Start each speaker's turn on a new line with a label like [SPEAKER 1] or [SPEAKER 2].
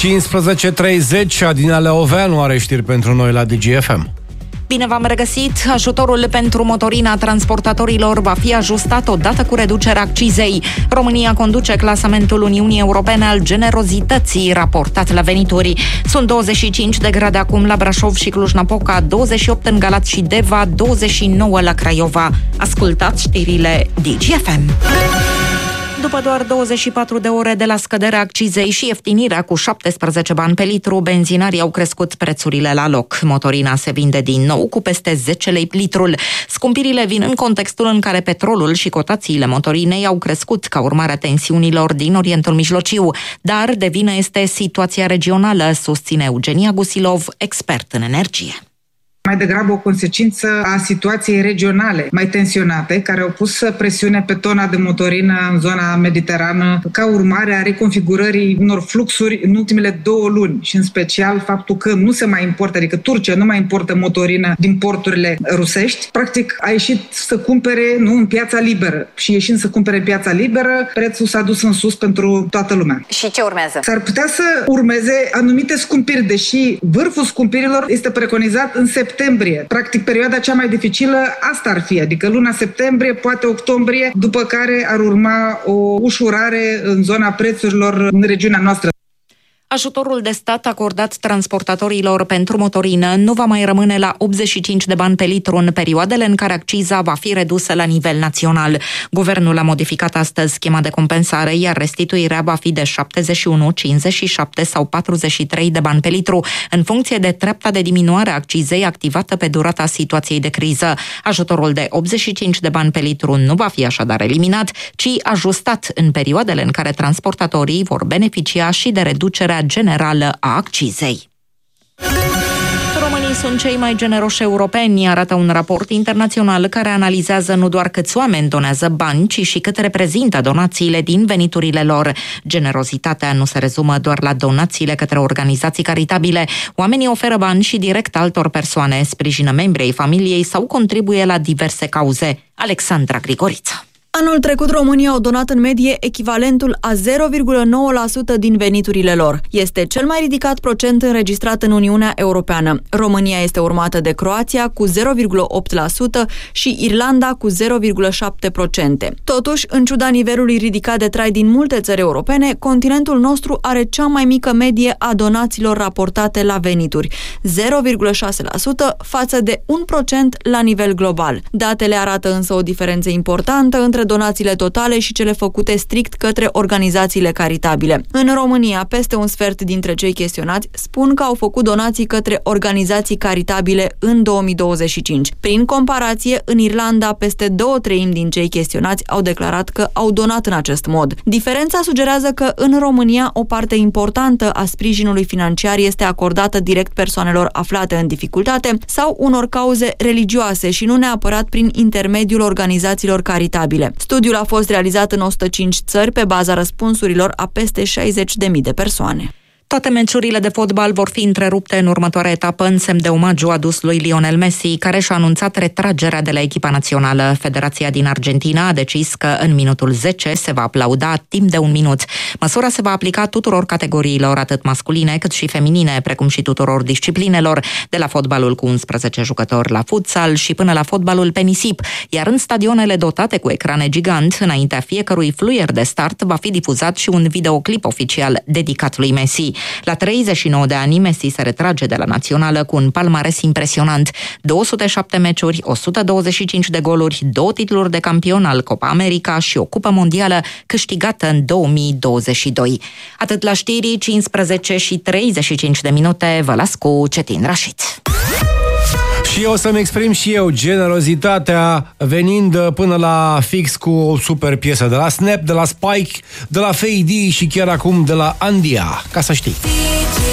[SPEAKER 1] 15:30, Adina Leoveanu are știri pentru noi la DGFM.
[SPEAKER 2] Bine v-am regăsit! Ajutorul pentru motorina transportatorilor va fi ajustat odată cu reducerea accizei. România conduce clasamentul Uniunii Europene al generozității raportat la venituri. Sunt 25 de grade acum la Brașov și Cluj-Napoca, 28 în Galați și Deva, 29 la Craiova. Ascultați știrile DGFM! După doar 24 de ore de la scăderea accizei și ieftinirea cu 17 bani pe litru, benzinarii au crescut prețurile la loc. Motorina se vinde din nou cu peste 10 lei litrul. Scumpirile vin în contextul în care petrolul și cotațiile motorinei au crescut ca urmare a tensiunilor din Orientul Mijlociu. Dar de vină este situația regională, susține Eugenia Gusilov, expert în energie.
[SPEAKER 3] Mai degrabă o consecință a situației regionale mai tensionate, care au pus presiune pe tona de motorină în zona mediterană, ca urmare a reconfigurării unor fluxuri în ultimele 2 luni și în special faptul că nu se mai importă, adică Turcia nu mai importă motorină din porturile rusești. Practic a ieșit să cumpere în piața liberă și ieșind să cumpere în piața liberă, prețul s-a dus în sus pentru toată lumea.
[SPEAKER 2] Și ce urmează?
[SPEAKER 3] S-ar putea să urmeze anumite scumpiri, deși vârful scumpirilor este preconizat în septembrie. Practic, perioada cea mai dificilă asta ar fi, adică luna septembrie, poate octombrie, după care ar urma o ușurare în zona prețurilor în regiunea noastră.
[SPEAKER 2] Ajutorul de stat acordat transportatorilor pentru motorină nu va mai rămâne la 85 de bani pe litru în perioadele în care acciza va fi redusă la nivel național. Guvernul a modificat astăzi schema de compensare, iar restituirea va fi de 71, 57 sau 43 de bani pe litru, în funcție de treapta de diminuare a accizei activată pe durata situației de criză. Ajutorul de 85 de bani pe litru nu va fi așadar eliminat, ci ajustat în perioadele în care transportatorii vor beneficia și de reducerea generală a accizei. Românii sunt cei mai generoși europeni, arată un raport internațional care analizează nu doar câți oameni donează bani, ci și cât reprezintă donațiile din veniturile lor. Generozitatea nu se rezumă doar la donațiile către organizații caritabile. Oamenii oferă bani și direct altor persoane, sprijină membrii familiei sau contribuie la diverse cauze. Alexandra Grigoriță.
[SPEAKER 4] Anul trecut, România au donat în medie echivalentul a 0,9% din veniturile lor. Este cel mai ridicat procent înregistrat în Uniunea Europeană. România este urmată de Croația cu 0,8% și Irlanda cu 0,7%. Totuși, în ciuda nivelului ridicat de trai din multe țări europene, continentul nostru are cea mai mică medie a donațiilor raportate la venituri, 0,6% față de 1% la nivel global. Datele arată însă o diferență importantă între donațiile totale și cele făcute strict către organizațiile caritabile. În România, peste un sfert dintre cei chestionați spun că au făcut donații către organizații caritabile în 2025. Prin comparație, în Irlanda, peste 2/3 din cei chestionați au declarat că au donat în acest mod. Diferența sugerează că în România o parte importantă a sprijinului financiar este acordată direct persoanelor aflate în dificultate sau unor cauze religioase și nu neapărat prin intermediul organizațiilor caritabile. Studiul a fost realizat în 105 țări pe baza răspunsurilor a peste 60.000 de persoane.
[SPEAKER 2] Toate meciurile de fotbal vor fi întrerupte în următoarea etapă în semn de omagiu adus lui Lionel Messi, care și-a anunțat retragerea de la echipa națională. Federația din Argentina a decis că în minutul 10 se va aplauda timp de 1 minut. Măsura se va aplica tuturor categoriilor, atât masculine cât și feminine, precum și tuturor disciplinelor, de la fotbalul cu 11 jucători la futsal și până la fotbalul pe nisip, iar în stadionele dotate cu ecrane gigant, înaintea fiecărui fluier de start va fi difuzat și un videoclip oficial dedicat lui Messi. La 39 de ani, Messi se retrage de la națională cu un palmares impresionant. 207 meciuri, 125 de goluri, 2 titluri de campion al Copa America și o cupă mondială câștigată în 2022. Atât la știri, 15:35 de minute, vă las cu Cetin Rașid.
[SPEAKER 1] Și o să-mi exprim și eu generozitatea venind până la fix cu o super piesă de la Snap, de la Spike, de la Fade și chiar acum de la Andia, ca să știi.